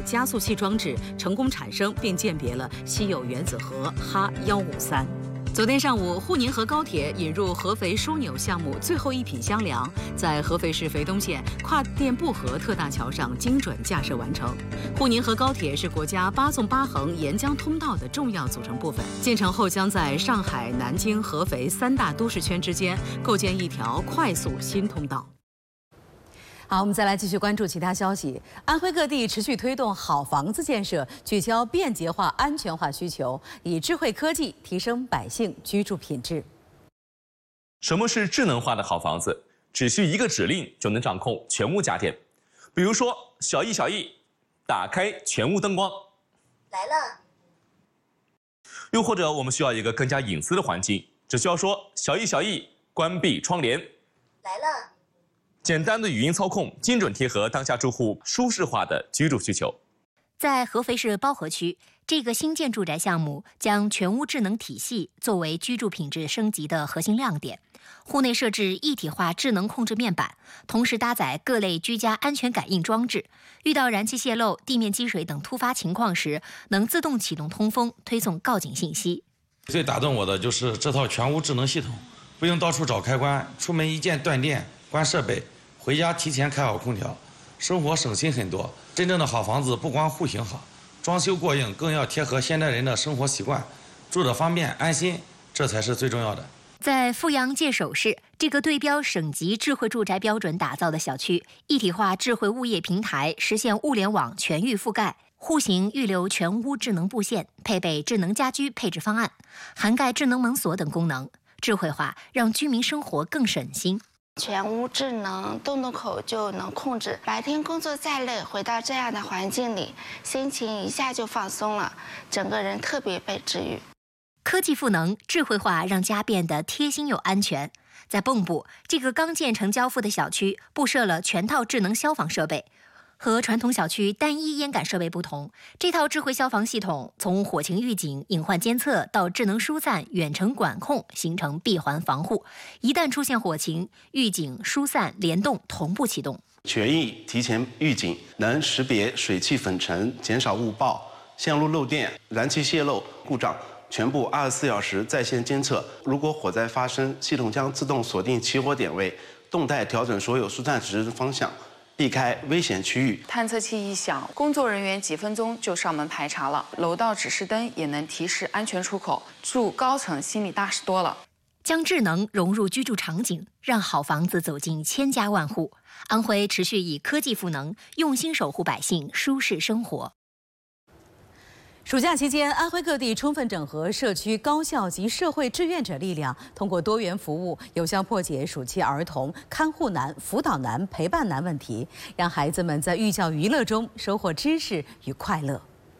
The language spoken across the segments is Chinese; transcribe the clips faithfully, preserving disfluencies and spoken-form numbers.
加速器装置成功产生并鉴别了稀有原子核哈一五三。昨天上午，沪宁合高铁引入合肥枢纽项目最后一品箱梁，在合肥市肥东县跨店埠河特大桥上精准架设完成。沪宁合高铁是国家八纵八横沿江通道的重要组成部分，建成后将在上海、南京、合肥三大都市圈之间构建一条快速新通道。好，我们再来继续关注其他消息。安徽各地持续推动好房子建设，聚焦便捷化、安全化需求，以智慧科技提升百姓居住品质。 什么是智能化的好房子？只需一个指令就能掌控全屋家电。比如说，小易小易，打开全屋灯光。 来了。 又或者我们需要一个更加隐私的环境，只需要说小易小易，关闭窗帘。 来了。 简单的语音操控，精准贴合当下住户舒适化的居住需求。 在合肥市包河区，这个新建住宅项目将全屋智能体系作为居住品质升级的核心亮点。户内设置一体化智能控制面板，同时搭载各类居家安全感应装置，遇到燃气泄漏、地面积水等突发情况时，能自动启动通风，推送告警信息。 最打动我的就是这套全屋智能系统，不用到处找开关，出门一键断电、关设备。回家提前开好空调，生活省心很多。真正的好房子不光户型好，装修过硬，更要贴合现代人的生活习惯，住得方便安心，这才是最重要的。 在阜阳界首市，这个对标省级智慧住宅标准打造的小区，一体化智慧物业平台实现物联网全域覆盖，户型预留全屋智能布线，配备智能家居配置方案，涵盖智能门锁等功能，智慧化让居民生活更省心。 全屋智能，动动口就能控制。白天工作再累，回到这样的环境里，心情一下就放松了，整个人特别被治愈。 科技赋能，智慧化让家变得贴心又安全。在蚌埠，这个刚建成交付的小区布设了全套智能消防设备。和传统小区单一烟感设备不同，这套智慧消防系统从火情预警、隐患监测到智能疏散、远程管控，形成闭环防护。一旦出现火情，预警、疏散联动同步启动。 全域提前预警，能识别水汽粉尘，减少误报、线路漏电、燃气泄漏故障，全部二十四小时在线监测。如果火灾发生，系统将自动锁定起火点位，动态调整所有疏散值方向，避开危险区域。 探测器一响，工作人员几分钟就上门排查了。楼道指示灯也能提示安全出口，住高层心里踏实多了。 将智能融入居住场景，让好房子走进千家万户。安徽持续以科技赋能，用心守护百姓舒适生活。 暑假期间，安徽各地充分整合社区、高校及社会志愿者力量，通过多元服务，有效破解暑期儿童看护难、辅导难、陪伴难问题，让孩子们在寓教于乐中收获知识与快乐。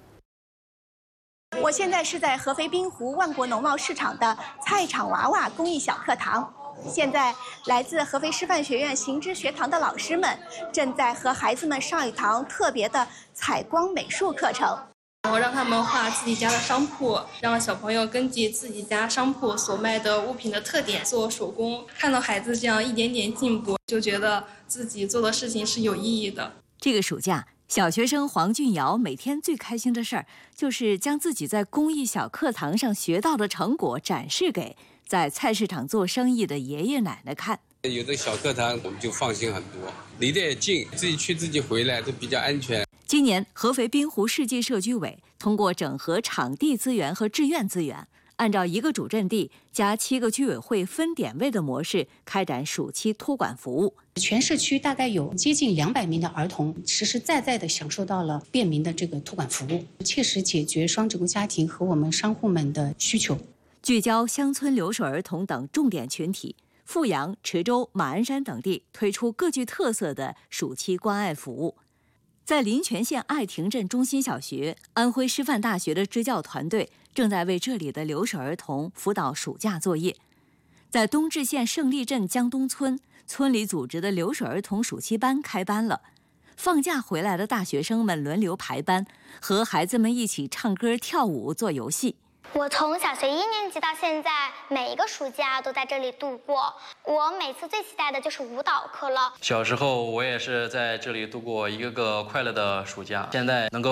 我现在是在合肥滨湖万国农贸市场的菜场娃娃公益小课堂。现在，来自合肥师范学院行知学堂的老师们正在和孩子们上一堂特别的采光美术课程。 我让他们画自己家的商铺，让小朋友根据自己家商铺所卖的物品的特点做手工。看到孩子这样一点点进步，就觉得自己做的事情是有意义的。 这个暑假，小学生黄俊尧每天最开心的事儿，就是将自己在公益小课堂上学到的成果展示给在菜市场做生意的爷爷奶奶看。 有这小课堂，我们就放心很多，离得也近，自己去自己回来都比较安全。 今年，合肥滨湖世纪社居委通过整合场地资源和志愿资源，按照一个主阵地加七个居委会分点位的模式，开展暑期托管服务。 全社区大概有接近两百名的儿童，实实在在地享受到了便民的这个托管服务，切实解决双职工家庭和我们商户们的需求。 聚焦乡村留守儿童等重点群体，阜阳、池州、马鞍山等地推出各具特色的暑期关爱服务。在临泉县爱亭镇中心小学，安徽师范大学的支教团队正在为这里的留守儿童辅导暑假作业。在东至县胜利镇江东村，村里组织的留守儿童暑期班开班了。放假回来的大学生们轮流排班，和孩子们一起唱歌、跳舞、做游戏。 我从小学一年级到现在，每一个暑假都在这里度过。我每次最期待的就是舞蹈课了。 小时候我也是在这里度过一个个快乐的暑假，现在能够